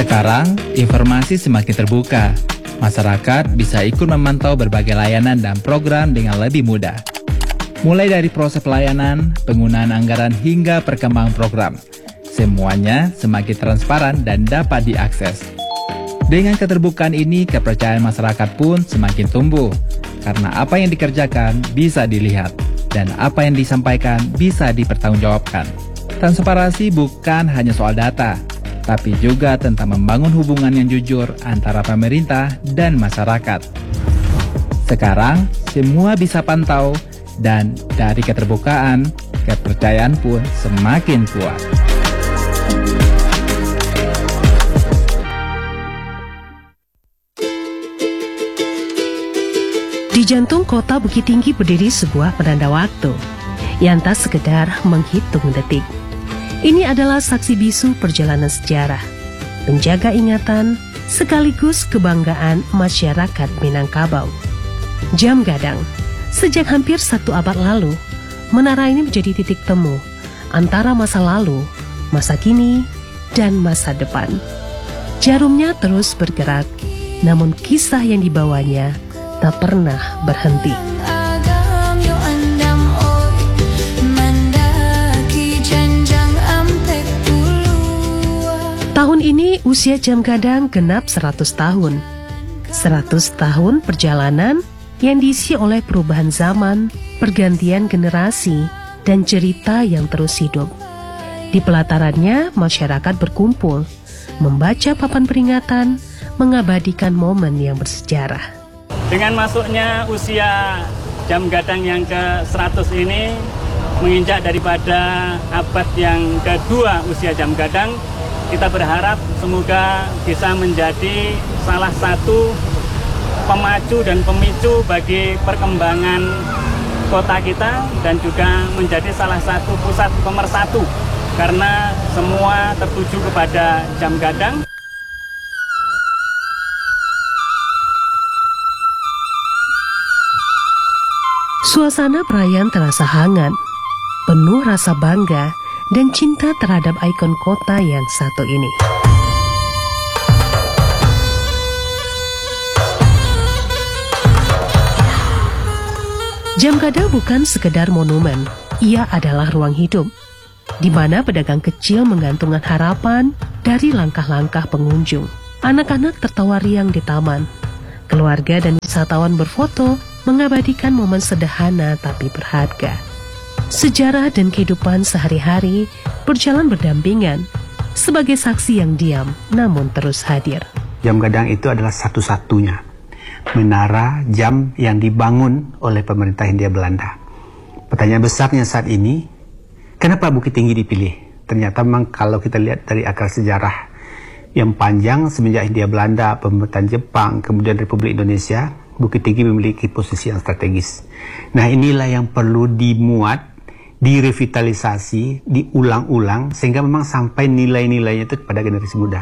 Sekarang, informasi semakin terbuka. Masyarakat bisa ikut memantau berbagai layanan dan program dengan lebih mudah. Mulai dari proses pelayanan, penggunaan anggaran hingga perkembangan program. Semuanya semakin transparan dan dapat diakses. Dengan keterbukaan ini, kepercayaan masyarakat pun semakin tumbuh. Karena apa yang dikerjakan bisa dilihat, dan apa yang disampaikan bisa dipertanggungjawabkan. Transparansi bukan hanya soal data, tapi juga tentang membangun hubungan yang jujur antara pemerintah dan masyarakat. Sekarang, semua bisa pantau, dan dari keterbukaan, kepercayaan pun semakin kuat. Di jantung kota Bukit Tinggi berdiri sebuah penanda waktu yang tak sekedar menghitung detik. Ini adalah saksi bisu perjalanan sejarah, penjaga ingatan, sekaligus kebanggaan masyarakat Minangkabau. Jam Gadang. Sejak hampir 1 abad lalu, menara ini menjadi titik temu antara masa lalu, masa kini, dan masa depan. Jarumnya terus bergerak, namun kisah yang dibawanya tak pernah berhenti. Tahun ini usia Jam Gadang genap 100 tahun. 100 tahun perjalanan yang diisi oleh perubahan zaman, pergantian generasi, dan cerita yang terus hidup. Di pelatarannya, masyarakat berkumpul, membaca papan peringatan, mengabadikan momen yang bersejarah. Dengan masuknya usia Jam Gadang yang ke-100 ini, menginjak daripada abad yang kedua usia Jam Gadang, kita berharap semoga bisa menjadi salah satu pemacu dan pemicu bagi perkembangan kota kita dan juga menjadi salah satu pusat pemersatu karena semua tertuju kepada Jam Gadang. Suasana perayaan terasa hangat, penuh rasa bangga dan cinta terhadap ikon kota yang satu ini. Jam Gadang bukan sekedar monumen, ia adalah ruang hidup, di mana pedagang kecil menggantungkan harapan dari langkah-langkah pengunjung. Anak-anak tertawa riang di taman, keluarga dan wisatawan berfoto mengabadikan momen sederhana tapi berharga. Sejarah dan kehidupan sehari-hari berjalan berdampingan sebagai saksi yang diam namun terus hadir. Jam Gadang itu adalah satu-satunya menara jam yang dibangun oleh pemerintah Hindia Belanda. Pertanyaan besarnya saat ini, kenapa Bukit Tinggi dipilih? Ternyata memang kalau kita lihat dari akar sejarah yang panjang semenjak Hindia Belanda, pemerintahan Jepang, kemudian Republik Indonesia, Bukit Tinggi memiliki posisi yang strategis. Nah, inilah yang perlu dimuat, direvitalisasi, diulang-ulang, sehingga memang sampai nilai-nilainya itu kepada generasi muda.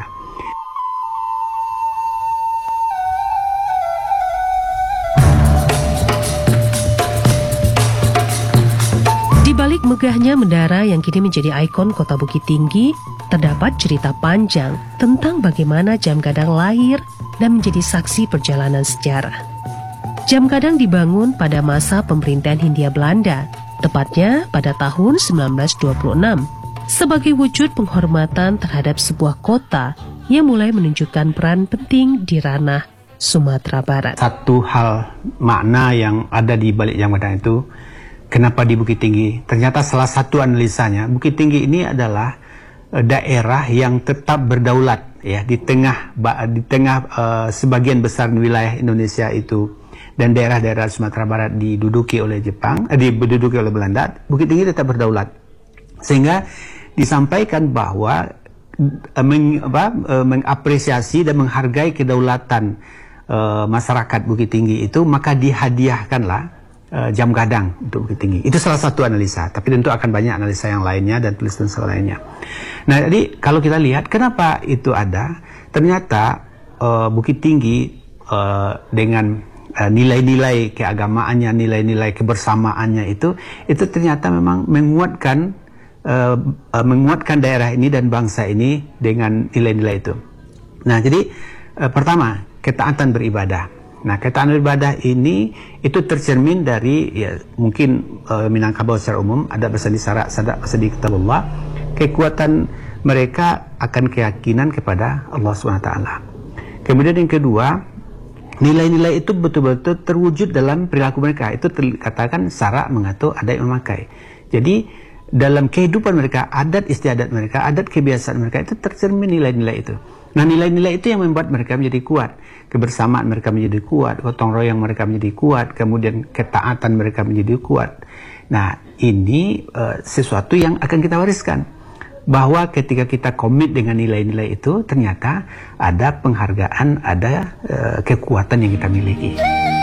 Di balik megahnya menara yang kini menjadi ikon kota Bukit Tinggi, terdapat cerita panjang tentang bagaimana Jam Gadang lahir dan menjadi saksi perjalanan sejarah. Jam Gadang dibangun pada masa pemerintahan Hindia Belanda, tepatnya pada tahun 1926, sebagai wujud penghormatan terhadap sebuah kota yang mulai menunjukkan peran penting di ranah Sumatera Barat. Satu hal makna yang ada di balik Jam Gadang itu, kenapa di Bukit Tinggi? Ternyata salah satu analisanya, Bukit Tinggi ini adalah daerah yang tetap berdaulat, ya, di tengah sebagian besar wilayah Indonesia itu. Dan daerah-daerah Sumatera Barat diduduki oleh diduduki oleh Belanda, Bukit Tinggi tetap berdaulat. Sehingga disampaikan bahwa mengapresiasi dan menghargai kedaulatan masyarakat Bukit Tinggi itu, maka dihadiahkanlah Jam Gadang untuk Bukit Tinggi. Itu salah satu analisa, tapi tentu akan banyak analisa yang lainnya dan tulisan lainnya. Nah, jadi kalau kita lihat kenapa itu ada, ternyata Bukit Tinggi dengan nilai-nilai keagamaannya, nilai-nilai kebersamaannya itu ternyata memang menguatkan daerah ini dan bangsa ini dengan nilai-nilai itu. Nah, jadi pertama, ketaatan beribadah. Nah, ketaatan beribadah ini itu tercermin dari mungkin Minangkabau secara umum, adat bersandi syarak, sadak bersandi kitabullah. Kekuatan mereka akan keyakinan kepada Allah SWT. Kemudian yang kedua, nilai-nilai itu betul-betul terwujud dalam perilaku mereka. Itu dikatakan syarak mengatur, adat memakai. Jadi dalam kehidupan mereka, adat istiadat mereka, adat kebiasaan mereka itu tercermin nilai-nilai itu. Nah, nilai-nilai itu yang membuat mereka menjadi kuat. Kebersamaan mereka menjadi kuat, gotong royong mereka menjadi kuat, kemudian ketaatan mereka menjadi kuat. Nah, ini sesuatu yang akan kita wariskan. Bahwa ketika kita komit dengan nilai-nilai itu, ternyata ada penghargaan, ada kekuatan yang kita miliki.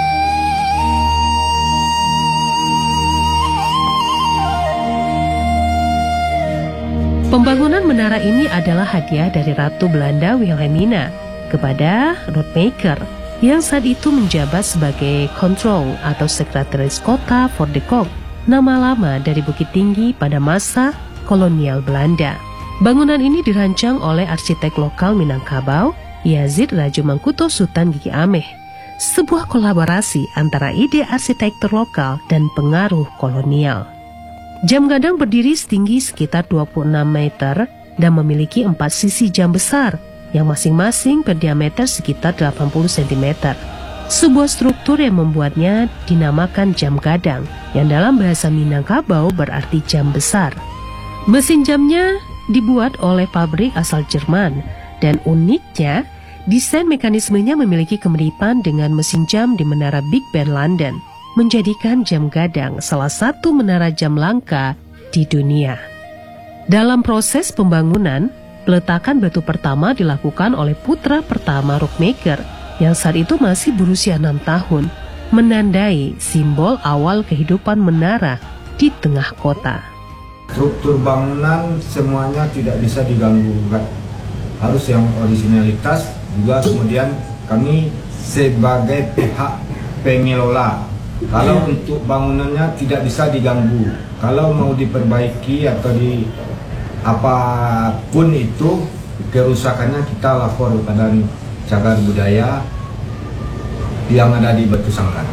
Pembangunan menara ini adalah hadiah dari Ratu Belanda Wilhelmina kepada Roodmaker yang saat itu menjabat sebagai Control atau Sekretaris Kota Fort de Kock, nama lama dari Bukit Tinggi pada masa kolonial Belanda. Bangunan ini dirancang oleh arsitek lokal Minangkabau, Yazid Raju Mangkuto Sutan Gigi Ameh, sebuah kolaborasi antara ide arsitektur lokal dan pengaruh kolonial. Jam gadang berdiri setinggi sekitar 26 meter dan memiliki 4 sisi jam besar yang masing-masing berdiameter sekitar 80 cm. Sebuah struktur yang membuatnya dinamakan jam gadang, yang dalam bahasa Minangkabau berarti jam besar. Mesin jamnya dibuat oleh pabrik asal Jerman, dan uniknya desain mekanismenya memiliki kemiripan dengan mesin jam di Menara Big Ben London, menjadikan jam gadang salah satu menara jam langka di dunia. Dalam proses pembangunan, peletakan batu pertama dilakukan oleh putra pertama Roodmaker yang saat itu masih berusia 6 tahun, menandai simbol awal kehidupan menara di tengah kota. Struktur bangunan semuanya tidak bisa diganggu, harus yang originalitas. Juga kemudian kami sebagai pihak pengelola, kalau untuk bangunannya tidak bisa diganggu, kalau mau diperbaiki atau di apapun itu kerusakannya kita lapor kepada cagar budaya yang ada di Batu Sangkar.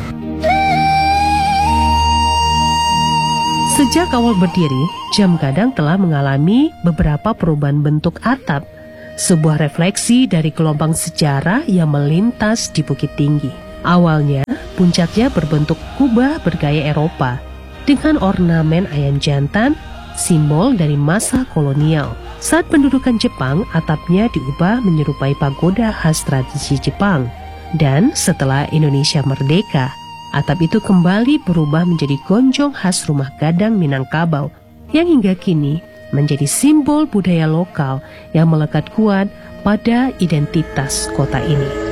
Sejak awal berdiri, jam gadang telah mengalami beberapa perubahan bentuk atap, sebuah refleksi dari gelombang sejarah yang melintas di Bukit Tinggi. Awalnya, puncaknya berbentuk kubah bergaya Eropa dengan ornamen ayam jantan, simbol dari masa kolonial. Saat pendudukan Jepang, atapnya diubah menyerupai pagoda khas tradisi Jepang. Dan setelah Indonesia merdeka, atap itu kembali berubah menjadi gonjong khas rumah gadang Minangkabau yang hingga kini menjadi simbol budaya lokal yang melekat kuat pada identitas kota ini.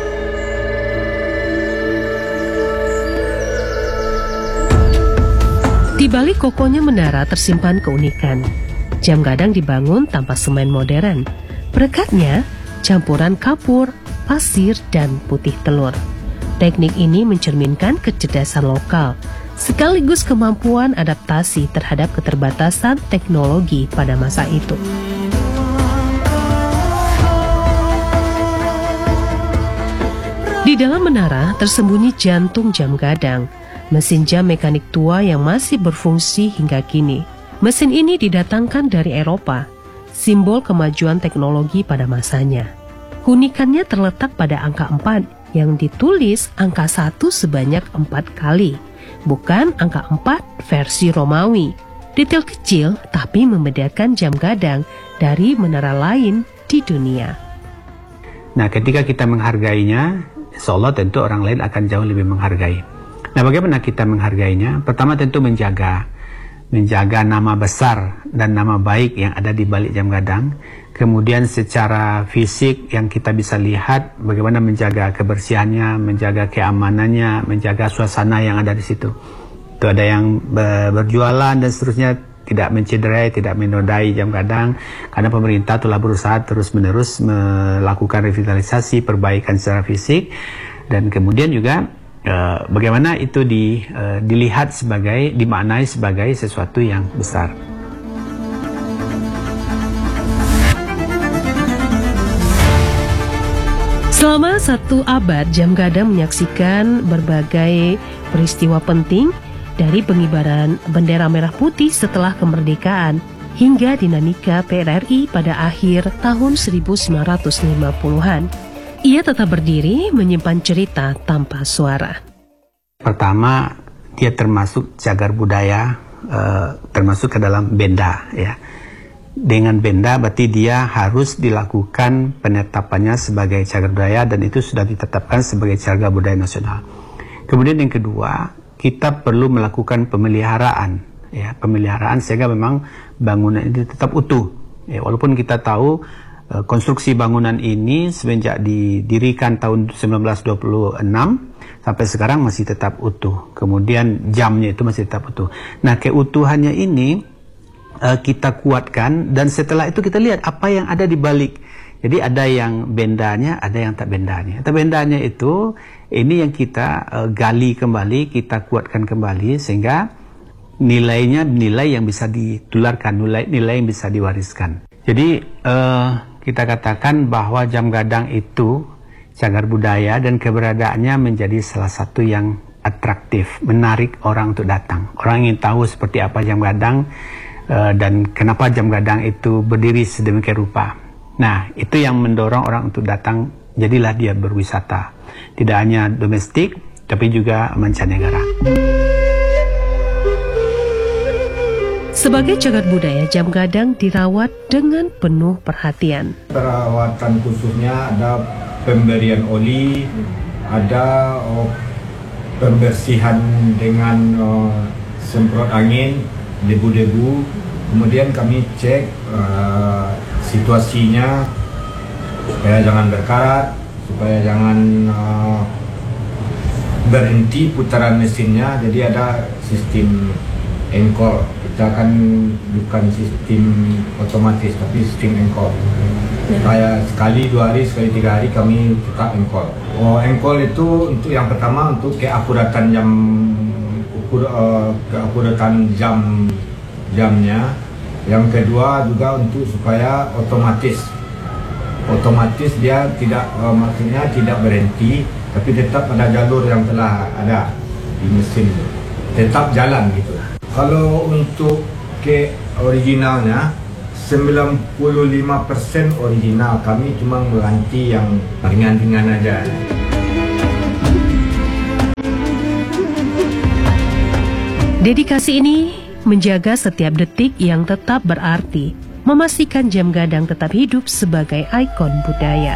Di balik kokohnya menara tersimpan keunikan. Jam gadang dibangun tanpa semen modern. Perekatnya campuran kapur, pasir, dan putih telur. Teknik ini mencerminkan kecerdasan lokal, sekaligus kemampuan adaptasi terhadap keterbatasan teknologi pada masa itu. Di dalam menara tersembunyi jantung jam gadang, mesin jam mekanik tua yang masih berfungsi hingga kini. Mesin ini didatangkan dari Eropa, simbol kemajuan teknologi pada masanya. Keunikannya terletak pada angka 4 yang ditulis angka 1 sebanyak 4 kali, bukan angka 4 versi Romawi. Detail kecil tapi membedakan jam gadang dari menara lain di dunia. Nah, ketika kita menghargainya, insya Allah tentu orang lain akan jauh lebih menghargai. Nah, bagaimana kita menghargainya? Pertama tentu menjaga nama besar dan nama baik yang ada di balik jam gadang. Kemudian secara fisik yang kita bisa lihat bagaimana menjaga kebersihannya, menjaga keamanannya, menjaga suasana yang ada di situ. Itu ada yang berjualan dan seterusnya tidak mencederai, tidak menodai jam gadang, karena pemerintah telah berusaha terus-menerus melakukan revitalisasi, perbaikan secara fisik, dan kemudian juga bagaimana itu dilihat dimaknai sebagai sesuatu yang besar. Selama 1 abad, Jam Gadang menyaksikan berbagai peristiwa penting dari pengibaran bendera merah putih setelah kemerdekaan hingga dinamika PRRI pada akhir tahun 1950-an. Ia tetap berdiri menyimpan cerita tanpa suara. Pertama, dia termasuk cagar budaya, termasuk ke dalam Benda, ya. Dengan Benda berarti dia harus dilakukan penetapannya sebagai cagar budaya dan itu sudah ditetapkan sebagai cagar budaya nasional. Kemudian yang kedua, kita perlu melakukan pemeliharaan, ya, pemeliharaan sehingga memang bangunan ini tetap utuh. Ya, walaupun kita tahu konstruksi bangunan ini semenjak didirikan tahun 1926 sampai sekarang masih tetap utuh. Kemudian jamnya itu masih tetap utuh. Nah, keutuhannya ini kita kuatkan dan setelah itu kita lihat apa yang ada di balik. Jadi ada yang bendanya, ada yang tak bendanya. Tak bendanya itu ini yang kita gali kembali, kita kuatkan kembali sehingga nilainya nilai yang bisa ditularkan, nilai yang bisa diwariskan. Jadi kita katakan bahwa Jam Gadang itu cagar budaya dan keberadaannya menjadi salah satu yang atraktif, menarik orang untuk datang. Orang ingin tahu seperti apa Jam Gadang dan kenapa Jam Gadang itu berdiri sedemikian rupa. Nah, itu yang mendorong orang untuk datang, jadilah dia berwisata. Tidak hanya domestik, tapi juga mancanegara. Sebagai cagar budaya, Jam Gadang dirawat dengan penuh perhatian. Perawatan khususnya ada pemberian oli, ada pembersihan dengan semprot angin, debu-debu. Kemudian kami cek situasinya supaya jangan berkarat, supaya jangan berhenti putaran mesinnya. Jadi ada sistem engkol. Kita kan bukan sistem otomatis tapi sistem engkol. Kayak sekali 2 hari, sekali 3 hari kami tetap engkol. Engkol itu untuk yang pertama untuk keakuratan jamnya. Yang kedua juga untuk supaya otomatis dia tidak maksudnya tidak berhenti, tapi tetap ada jalur yang telah ada di mesin, tetap jalan gitu. Kalau untuk ke originalnya 95% original, kami cuma mengganti yang ringan-ringan aja. Dedikasi ini menjaga setiap detik yang tetap berarti, memastikan Jam Gadang tetap hidup sebagai ikon budaya.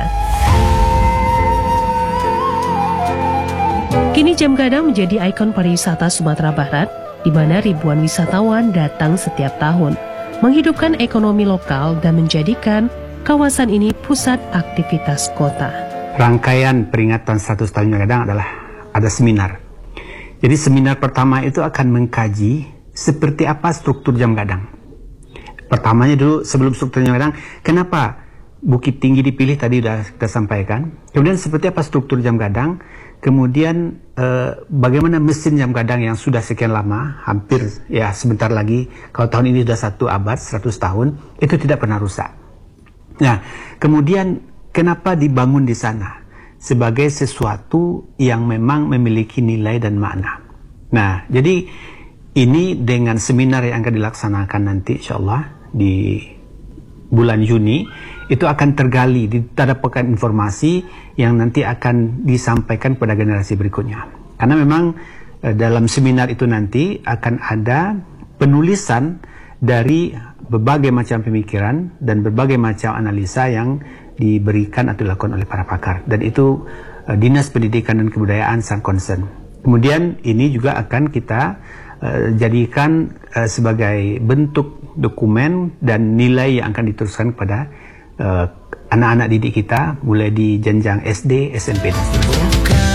Kini Jam Gadang menjadi ikon pariwisata Sumatera Barat, di mana ribuan wisatawan datang setiap tahun, menghidupkan ekonomi lokal dan menjadikan kawasan ini pusat aktivitas kota. Rangkaian peringatan 100 tahun Jam Gadang adalah ada seminar. Jadi seminar pertama itu akan mengkaji seperti apa struktur Jam Gadang. Pertamanya dulu sebelum struktur Jam Gadang, kenapa Bukit Tinggi dipilih tadi sudah kita sampaikan. Kemudian seperti apa struktur Jam Gadang. Kemudian bagaimana mesin Jam Gadang yang sudah sekian lama, hampir ya sebentar lagi, kalau tahun ini sudah 1 abad, 100 tahun, itu tidak pernah rusak. Nah, kemudian kenapa dibangun di sana? Sebagai sesuatu yang memang memiliki nilai dan makna. Nah, jadi ini dengan seminar yang akan dilaksanakan nanti insya Allah di bulan Juni, itu akan tergali, didapatkan informasi yang nanti akan disampaikan pada generasi berikutnya. Karena memang dalam seminar itu nanti akan ada penulisan dari berbagai macam pemikiran dan berbagai macam analisa yang diberikan atau dilakukan oleh para pakar. Dan itu Dinas Pendidikan dan Kebudayaan sangat concern. Kemudian ini juga akan kita jadikan sebagai bentuk dokumen dan nilai yang akan diteruskan kepada anak-anak didik kita mulai di jenjang SD, SMP dan seterusnya.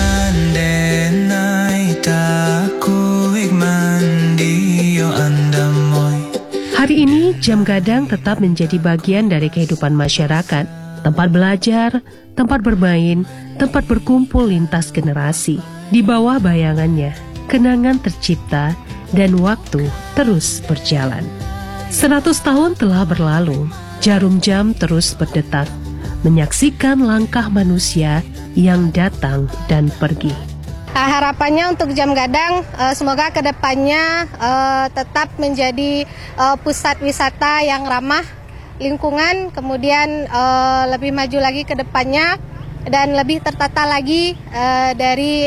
Hari ini Jam Gadang tetap menjadi bagian dari kehidupan masyarakat, tempat belajar, tempat bermain, tempat berkumpul lintas generasi. Di bawah bayangannya, kenangan tercipta dan waktu terus berjalan. 100 tahun telah berlalu, jarum jam terus berdetak, menyaksikan langkah manusia yang datang dan pergi. Harapannya untuk Jam Gadang semoga kedepannya tetap menjadi pusat wisata yang ramah lingkungan, kemudian lebih maju lagi ke depannya dan lebih tertata lagi dari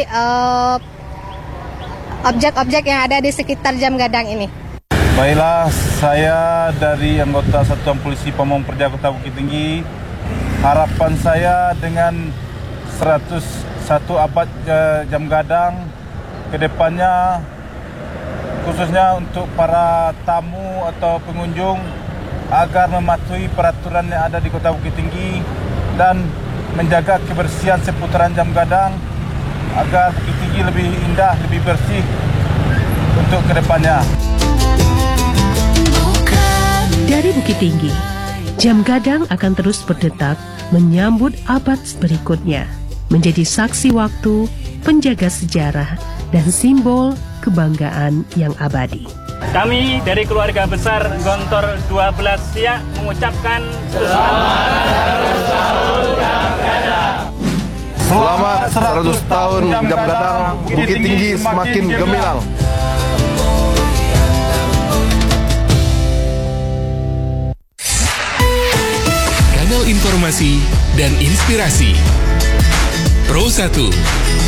objek-objek yang ada di sekitar Jam Gadang ini. Baiklah, saya dari anggota Satuan Polisi Pamong Praja Kota Bukit Tinggi. Harapan saya dengan 101 abad Jam Gadang ke depannya, khususnya untuk para tamu atau pengunjung, agar mematuhi peraturan yang ada di Kota Bukit Tinggi dan menjaga kebersihan seputaran Jam Gadang agar Bukit Tinggi lebih indah, lebih bersih untuk ke depannya. Dari Bukit Tinggi, Jam Gadang akan terus berdetak menyambut abad berikutnya, menjadi saksi waktu, penjaga sejarah, dan simbol kebanggaan yang abadi. Kami dari keluarga besar Gontor 12 Siak mengucapkan Selamat 100 tahun Jam Gadang, Bukit Tinggi semakin gemilang. Kanal informasi dan inspirasi Pro 1